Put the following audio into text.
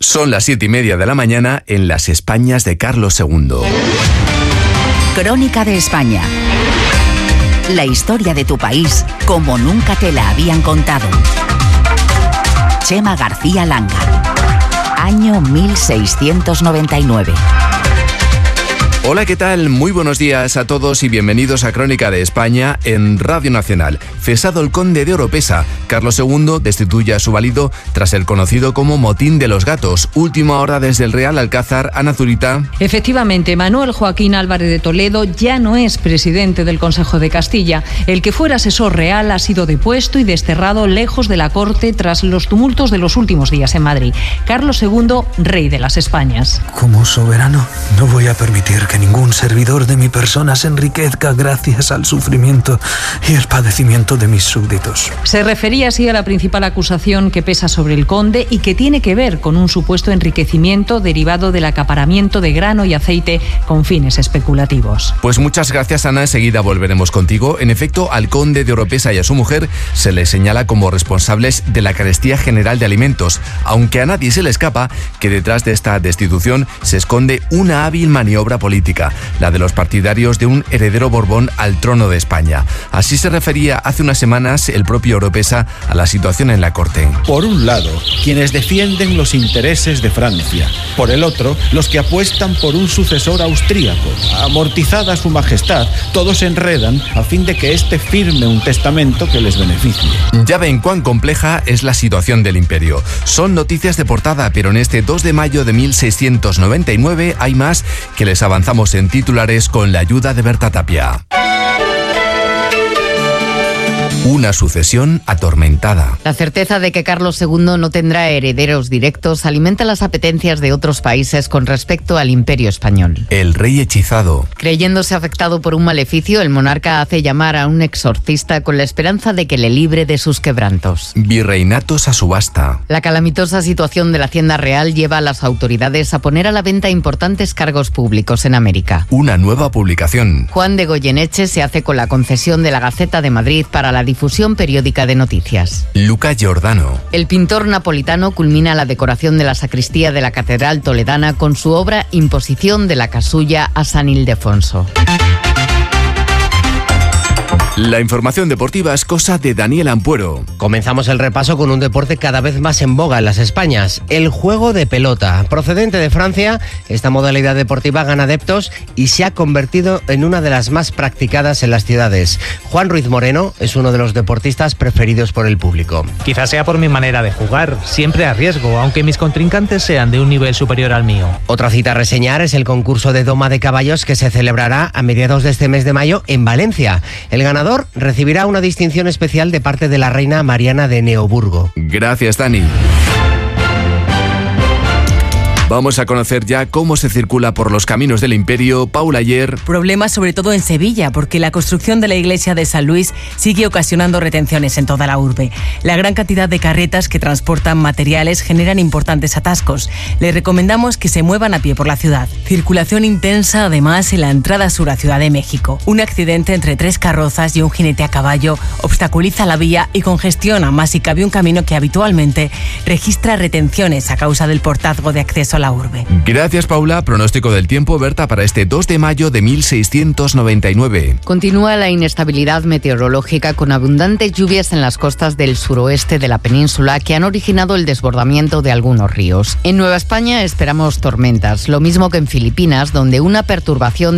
Son las 7:30 de la mañana en las Españas de Carlos II. Crónica de España. La historia de tu país como nunca te la habían contado. Chema García Langa. Año 1699. Hola, ¿qué tal? Muy buenos días a todos y bienvenidos a Crónica de España en Radio Nacional. Cesado el conde de Oropesa, Carlos II destituye a su valido tras el conocido como Motín de los Gatos. Última hora desde el Real Alcázar. Ana Zurita. Efectivamente, Manuel Joaquín Álvarez de Toledo ya no es presidente del Consejo de Castilla. El que fuera asesor real ha sido depuesto y desterrado lejos de la corte tras los tumultos de los últimos días en Madrid. Carlos II, rey de las Españas. Como soberano, no voy a permitir que ningún servidor de mi persona se enriquezca gracias al sufrimiento y el padecimiento de mis súbditos. Se refería así a la principal acusación que pesa sobre el conde y que tiene que ver con un supuesto enriquecimiento derivado del acaparamiento de grano y aceite con fines especulativos. Pues muchas gracias, Ana. Enseguida volveremos contigo. En efecto, al conde de Oropesa y a su mujer se les señala como responsables de la carestía general de alimentos, aunque a nadie se le escapa que detrás de esta destitución se esconde una hábil maniobra política, la de los partidarios de un heredero Borbón al trono de España. Así se refería hace unas semanas el propio Oropesa a la situación en la corte. Por un lado, quienes defienden los intereses de Francia. Por el otro, los que apuestan por un sucesor austríaco. Amortizada su majestad, todos se enredan a fin de que éste firme un testamento que les beneficie. Ya ven cuán compleja es la situación del imperio. Son noticias de portada, pero en este 2 de mayo de 1699 hay más que les avanzamos en titulares con la ayuda de Berta Tapia. Una sucesión atormentada. La certeza de que Carlos II no tendrá herederos directos alimenta las apetencias de otros países con respecto al Imperio español. El rey hechizado. Creyéndose afectado por un maleficio, el monarca hace llamar a un exorcista con la esperanza de que le libre de sus quebrantos. Virreinatos a subasta. La calamitosa situación de la Hacienda Real lleva a las autoridades a poner a la venta importantes cargos públicos en América. Una nueva publicación. Juan de Goyeneche se hace con la concesión de la Gaceta de Madrid para la difusión periódica de noticias. Luca Giordano. El pintor napolitano culmina la decoración de la sacristía de la Catedral Toledana con su obra Imposición de la Casulla a San Ildefonso. La información deportiva es cosa de Daniel Ampuero. Comenzamos el repaso con un deporte cada vez más en boga en las Españas, el juego de pelota. Procedente de Francia, esta modalidad deportiva gana adeptos y se ha convertido en una de las más practicadas en las ciudades. Juan Ruiz Moreno es uno de los deportistas preferidos por el público. Quizás sea por mi manera de jugar, siempre a riesgo, aunque mis contrincantes sean de un nivel superior al mío. Otra cita a reseñar es el concurso de doma de caballos que se celebrará a mediados de este mes de mayo en Valencia. El ganador recibirá una distinción especial de parte de la reina Mariana de Neoburgo. Gracias, Dani. Vamos a conocer ya cómo se circula por los caminos del imperio. Paula Ayer. Problemas sobre todo en Sevilla, porque la construcción de la iglesia de San Luis sigue ocasionando retenciones en toda la urbe. La gran cantidad de carretas que transportan materiales generan importantes atascos. Les recomendamos que se muevan a pie por la ciudad. Circulación intensa además en la entrada sur a Ciudad de México. Un accidente entre 3 carrozas y un jinete a caballo obstaculiza la vía y congestiona más si cabe un camino que habitualmente registra retenciones a causa del portazgo de acceso a la urbe. Gracias, Paula. Pronóstico del tiempo, Berta, para este 2 de mayo de 1699. Continúa la inestabilidad meteorológica con abundantes lluvias en las costas del suroeste de la península que han originado el desbordamiento de algunos ríos. En Nueva España esperamos tormentas, lo mismo que en Filipinas, donde una perturbación